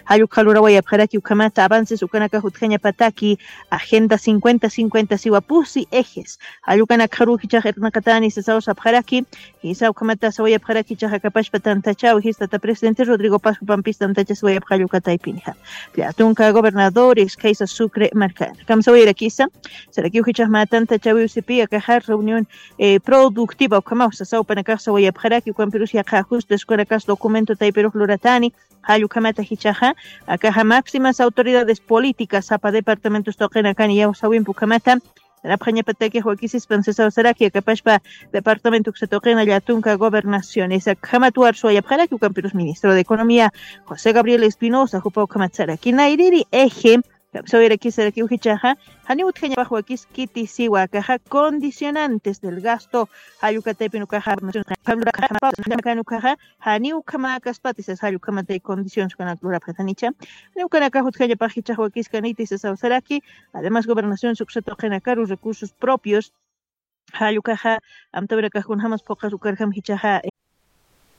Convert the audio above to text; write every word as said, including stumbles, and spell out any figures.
Hayu Kalurawa Paraki Ukamata avances Ukanaka Hutkaña Pataki Agenda cincuenta cincuenta Siwapusi ejes Ayukana Karu Hichahetnakatani Sesao Sapharaki Hisa Ukamata Sawaya Paraki Chahakapash Patantachao Histata Presidente Rodrigo Pascu Pampista Antacha Sawaya Payukata y Pinja Platunca Gobernadores Kaisa Sucre Marcan Kamsawaya Kisa Seraki Hichas Matanta Chawi Usipia Cajar Reunión eh, Productiva Ukamausa Sao Panacasa Sawaya Paraki Ukampirusia Kajus Descueracas Documento Taiperu Floratani Hayukamata Hichaja Akaja máximas autoridades políticas apa departamentos toqenacani Yausawin Pukamata la praña pataki Joaquisis Pancesa Saraki Capashpa departamento que se toquen Yatunca gobernaciones Kamatuar Soya Paraki Ukampiros ministro de Economía José Gabriel Espinosa Jupa Ukamatsaraki Nairiri Eje Soy aquí Saraki Ujichaja Hani Utkeña bajo aquí Kiti Siwa Caja condicionantes del gasto Hayukatepin Ukaja Pablo Caja Hani Ukamakas Patis Hayukamate condiciones con la clora pretanicha Neukanaka Utkeña Pajicha Joaquis Canitis Saraki además gobernación subseto Genakaru recursos propios Hayukaja Amtabra Kajun Hamas Pocas Ukarham Hichaja